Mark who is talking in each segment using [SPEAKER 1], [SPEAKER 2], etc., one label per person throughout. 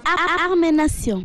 [SPEAKER 1] Armée Nation.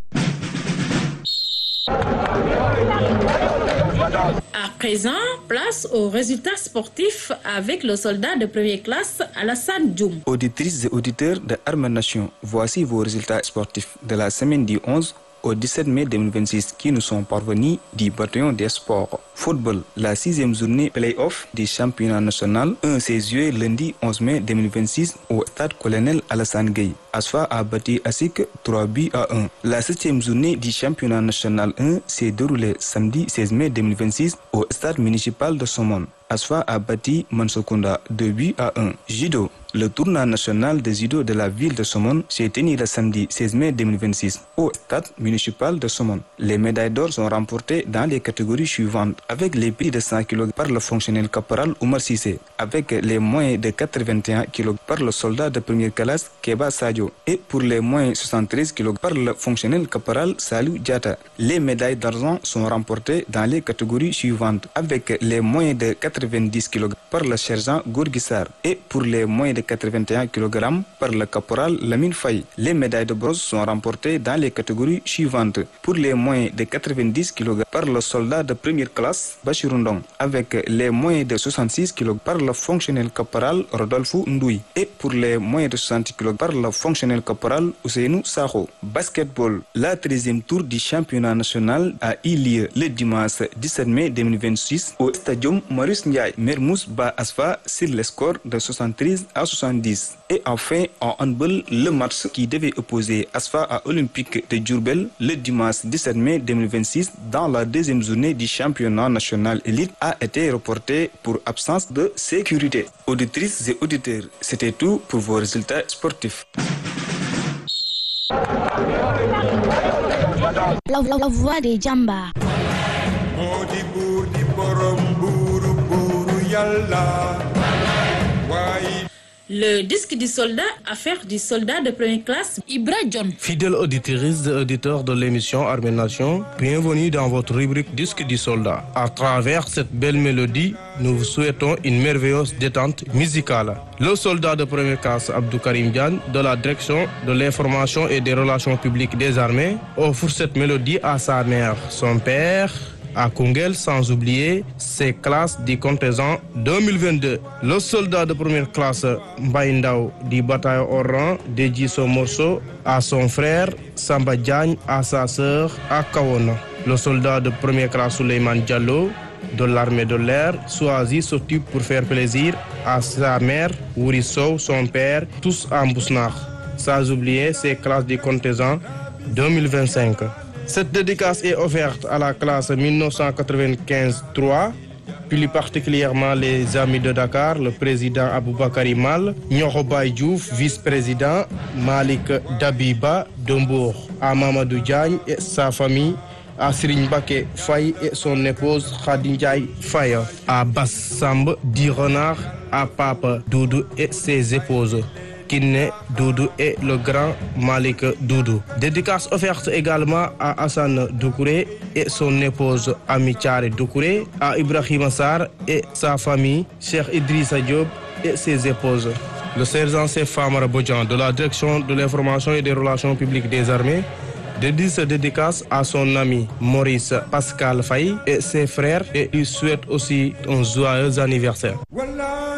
[SPEAKER 2] À présent, place aux résultats sportifs avec le soldat de première classe Alassane Dioum.
[SPEAKER 3] Auditrices et auditeurs de Armée Nation, voici vos résultats sportifs de la semaine du 11 au 17 mai 2026 qui nous sont parvenus du bataillon des sports. Football, la 6e journée play-off du championnat national, 16 juillet lundi 11 mai 2026 au stade colonel Alassane Gueye. Asfa a battu Asik 3-1. La 7e journée du championnat national 1 s'est déroulée samedi 16 mai 2026 au stade municipal de Somone. Asfa a battu Mansokunda 2-1. Judo. Le tournoi national de judo de la ville de Somone s'est tenu le samedi 16 mai 2026 au stade municipal de Somone. Les médailles d'or sont remportées dans les catégories suivantes avec les prix de 100 kg par le fonctionnaire caporal Oumar Sissé, avec les moyens de 81 kg par le soldat de première classe Keba Sadio et pour les moyens 73 kg par le fonctionnaire caporal Salou Diata. Les médailles d'argent sont remportées dans les catégories suivantes avec les moyens de 90 kg par le sergent Gourgissar et pour les moyens de 81 kg par le caporal Lamine Faye. Les médailles de bronze sont remportées dans les catégories suivantes pour les moyens de 90 kg par le soldat de première classe Bachirundong avec les moyens de 66 kg par le fonctionnaire caporal Rodolfo Ndouy et pour les moyens de 60 kg par le fonctionnaire caporal Ousseinou Sakho. Basketball, la 13e tour du championnat national a eu lieu le dimanche 17 mai 2026 au stadium Maurice Ndiaye. Mermoz bat Asfa sur le score de 73-70. Et enfin, en handball, le match qui devait opposer Asfa à Olympique de Diourbel le dimanche 17 mai 2026 dans la 2e journée du championnat national élite a été reporté pour absence de sécurité. Auditrices et auditeurs, c'était tout pour vos résultats sportifs.
[SPEAKER 1] La voix des Djamba.
[SPEAKER 2] Le disque du soldat, affaire du soldat de première classe, Ibra John.
[SPEAKER 4] Fidèles auditrices et auditeurs de l'émission Armée Nation, bienvenue dans votre rubrique Disque du soldat. À travers cette belle mélodie, nous vous souhaitons une merveilleuse détente musicale. Le soldat de première classe Abdou Karim Diagne de la direction de l'information et des relations publiques des armées offre cette mélodie à sa mère, son père, à Koungheul, sans oublier ses classes du contingent 2022. Le soldat de première classe Mbaïndao du bataillon Oran dédie ce morceau à son frère Samba Diagne, à sa sœur à Kawona. Le soldat de première classe Souleymane Diallo de l'armée de l'air choisit ce tube pour faire plaisir à sa mère Ourisso, son père, tous en Bousnach, sans oublier ses classes du contingent 2025. Cette dédicace est offerte à la classe 1995-3, plus particulièrement les amis de Dakar, le président Aboubakari Mal, Nyoro Baye Diouf, vice-président, Malik Dabiba Dombour, à Mamadou Diagne et sa famille, à Serigne Baké Faye et son épouse Khadinjaï Faye, à Bass Samb Di Renard, à Papa Doudou et ses épouses, Kiné Doudou et le grand Malik Doudou. Dédicace offerte également à Hassan Doukouré et son épouse Amichare Doukouré, à Ibrahim Sarr et sa famille, Cheikh Idrissa Diop et ses épouses. Le sergent chef Famara Bodjan de la direction de l'information et des relations publiques des armées dédie ce dédicace à son ami Maurice Pascal Faye et ses frères et lui souhaite aussi un joyeux anniversaire.